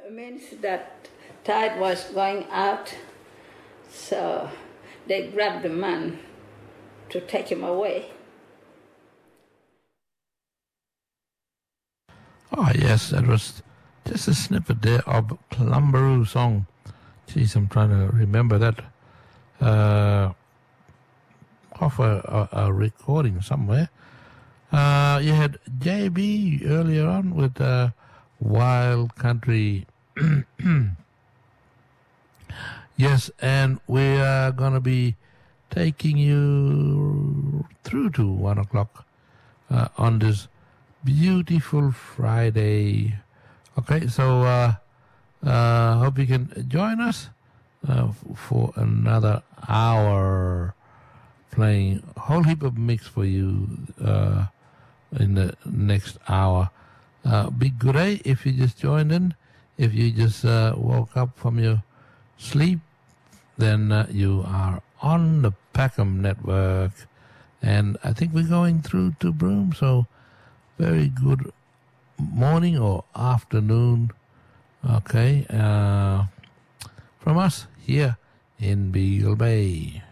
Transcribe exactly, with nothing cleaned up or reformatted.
means that tide was going out, so they grabbed the man to take him away. Oh, yes, that was just a snippet there of Clumbaroo song. Jeez, I'm trying to remember that. Uh, off a, a, a recording somewhere. Uh, you had J B earlier on with uh, Wild Country. Yes, and we are going to be taking you through to one o'clock uh, on this beautiful Friday. Okay, so uh, uh, hope you can join us uh, f- for another hour, playing a whole heap of mix for you uh, in the next hour. Uh, big good day if you just joined in. If you just uh, woke up from your sleep, then uh, you are on the Peckham Network. And I think we're going through to Broome, so very good morning or afternoon, okay, uh, from us here in Beagle Bay.